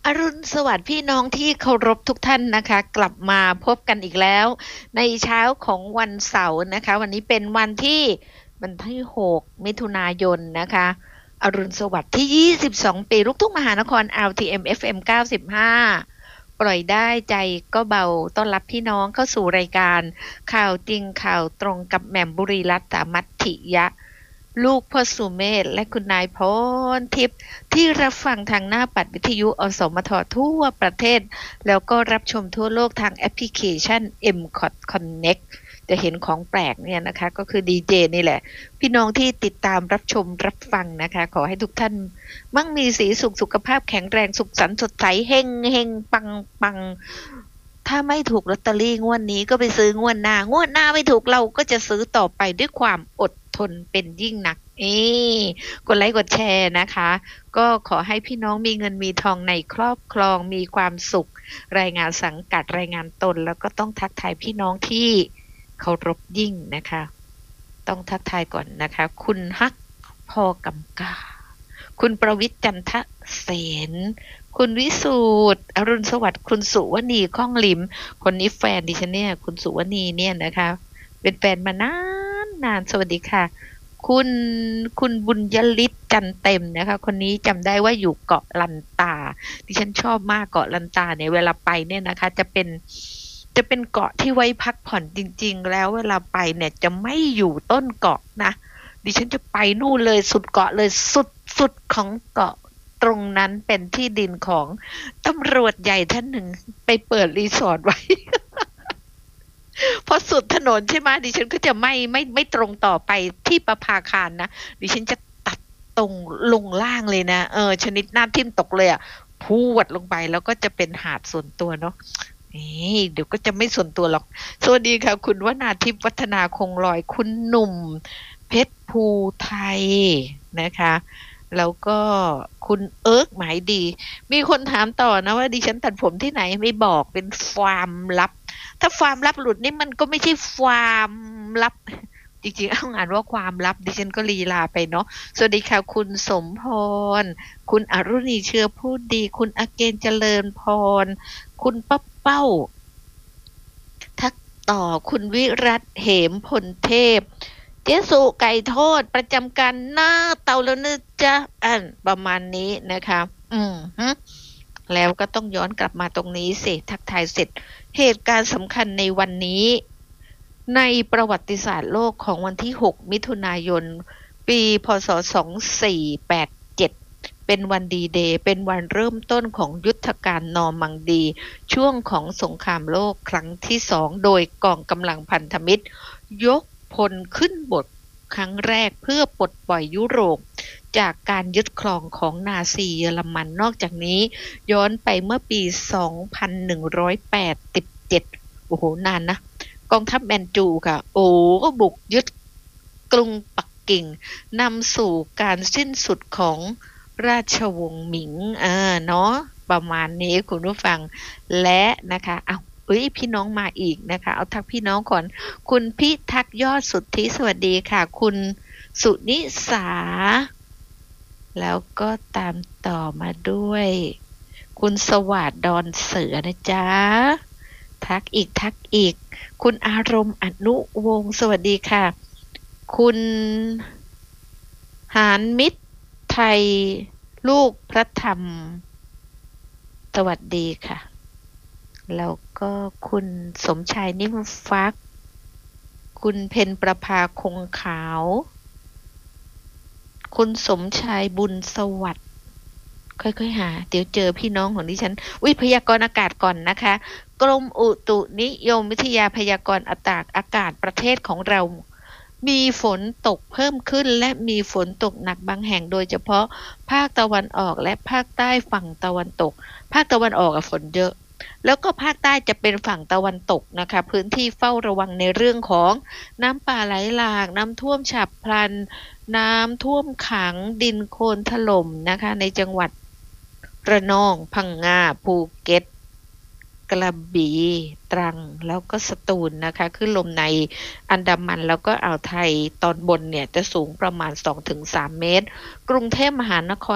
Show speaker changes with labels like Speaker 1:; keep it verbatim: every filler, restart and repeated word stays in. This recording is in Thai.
Speaker 1: อรุณสวัสดิ์พี่น้องที่เคารพทุกท่านนะคะกลับมาพบกันอีกแล้วในเช้าของวันเสาร์นะคะวันนี้เป็นวันที่วันที่หกมิถุนายนนะคะอรุณสวัสดิ์ที่ยี่สิบสองปีลูกทุ่งมหานคร แอล ที เอ็ม เอฟ เอ็ม เก้าสิบห้าปล่อยได้ใจก็เบาต้อนรับพี่น้องเข้าสู่รายการข่าวจริงข่าวตรงกับแหม่มบุรีรัตน์ มัทธิยะลูกพ่อสุเมธและคุณนายพรทิพย์ที่รับฟังทางหน้าปัดวิทยุอสมททั่วประเทศแล้วก็รับชมทั่วโลกทางแอปพลิเคชัน เอ็ม ซี โอ ที Connect จะเห็นของแปลกเนี่ยนะคะก็คือดีเจนี่แหละพี่น้องที่ติดตามรับชมรับฟังนะคะขอให้ทุกท่านมั่งมีสีสุขสุขภาพแข็งแรงสุขสันต์สดใสเฮงเฮงปังปังถ้าไม่ถูกลอตเตอรี่งวดนี้ก็ไปซื้องวดหน้างวดหน้าไม่ถูกเราก็จะซื้อต่อไปด้วยความอดทนเป็นยิ่งนักเอ้กดไลค์กดแชร์นะคะก็ขอให้พี่น้องมีเงินมีทองในครอบครองมีความสุขรายงานสังกัดรายงานตนแล้วก็ต้องทักทายพี่น้องที่เคารพยิ่งนะคะต้องทักทายก่อนนะคะคุณฮักพอกำกาคุณประวิตรจันทเสนคุณวิสูตรอรุณสวัสดิ์คุณสุวณีข้องลิมคนนี้แฟนดิฉันเนี่ยคุณสุวณีเนี่ยนะคะเป็นแฟนมานานนานสวัสดีค่ะคุณคุณบุญยฤทธิ์จันเต็มนะคะคนนี้จำได้ว่าอยู่เกาะลันตาดิฉันชอบมากเกาะลันตาเนี่ยเวลาไปเนี่ยนะคะจะเป็นจะเป็นเกาะที่ไว้พักผ่อนจริงๆแล้วเวลาไปเนี่ยจะไม่อยู่ต้นเกาะนะดิฉันจะไปนู่นเลยสุดเกาะเลยสุดสุดของเกาะตรงนั้นเป็นที่ดินของตำรวจใหญ่ท่านหนึ่งไปเปิดรีสอร์ทไว้ พอสุดถนนใช่ไหมดิฉันก็จะไม่ไม่ไม่ตรงต่อไปที่ประภาคารนะดิฉันจะตัดตรงลงล่างเลยนะเออชนิดหน้าทิ่มตกเลยอ่ะพูดลงไปแล้วก็จะเป็นหาดส่วนตัวเนาะนี่เดี๋ยวก็จะไม่ส่วนตัวหรอกสวัสดีค่ะคุณวนาทิพย์วัฒนาคงลอยคุณหนุ่มเพชรภูไทยนะคะแล้วก็คุณเอิร์กหมายดีมีคนถามต่อนะว่าดิฉันตัดผมที่ไหนไม่บอกเป็นความลับถ้าความลับหลุดนี่มันก็ไม่ใช่ความลับจริงๆเอางานว่าความลับดิฉันก็ลีลาไปเนาะสวัสดีค่ะคุณสมพรคุณอรุณีเชื้อพูดดีคุณอเกณฑ์เจริญพรคุณป้าเป้าทักต่อคุณวิรัตเหมพลเทพเจสุไก่ทอดประจำการหน้าเตาแล้วนะจ๊ะอันประมาณนี้นะคะอืมฮึแล้วก็ต้องย้อนกลับมาตรงนี้สิทักทายเสร็จเหตุการณ์สำคัญในวันนี้ในประวัติศาสตร์โลกของวันที่หกมิถุนายนปีพ.ศ. สองพันสี่ร้อยแปดสิบเจ็ดเป็นวันดีเดย์เป็นวันเริ่มต้นของยุทธการนอร์มังดีช่วงของสงครามโลกครั้งที่สองโดยกองกำลังพันธมิตรยกพลขึ้นบกครั้งแรกเพื่อปลดปล่อยยุโรปจากการยึดครองของนาซีเยอรมันนอกจากนี้ย้อนไปเมื่อปีสองพันหนึ่งร้อยแปดสิบเจ็ดโอ้โหนานนะกองทัพแมนจูค่ะโอ้ก็บุกยึดกรุงปักกิ่งนำสู่การสิ้นสุดของราชวงศ์หมิงเออเนาะประมาณนี้คุณผู้ฟังและนะคะเอาเอ้ยพี่น้องมาอีกนะคะเอาทักพี่น้องก่อนคุณพิทักษ์ยอดสุทธิสวัสดีค่ะคุณสุนิสาแล้วก็ตามต่อมาด้วยคุณสวัสดิ์ดอนเสือนะจ๊ะทักอีกทักอีกคุณอารมณ์อนุวงศ์สวัสดีค่ะคุณหานมิตรไทยลูกพระธรรมสวัสดีค่ะแล้วก็คุณสมชายนิ่มฟักคุณเพ็ญประภาคงขาวคุณสมชายบุญสวัสดิ์ค่อยๆหาเดี๋ยวเจอพี่น้องของดิฉันวิพยากรณ์อากาศก่อนนะคะกรมอุตุนิยมวิทยาพยากรณ์อากาศประเทศของเรามีฝนตกเพิ่มขึ้นและมีฝนตกหนักบางแห่งโดยเฉพาะภาคตะวันออกและภาคใต้ฝั่งตะวันตกภาคตะวันออกฝนเยอะแล้วก็ภาคใต้จะเป็นฝั่งตะวันตกนะคะพื้นที่เฝ้าระวังในเรื่องของน้ำป่าไหลหลากน้ำท่วมฉับพลันน้ำท่วมขังดินโคลนถล่มนะคะในจังหวัดระนองพังงาภูเก็ตกระบี่ตรังแล้วก็สตูลนะคะคลื่นลมในอันดามันแล้วก็อ่าวไทยตอนบนเนี่ยจะสูงประมาณ สองถึงสาม เมตรกรุงเทพมหานคร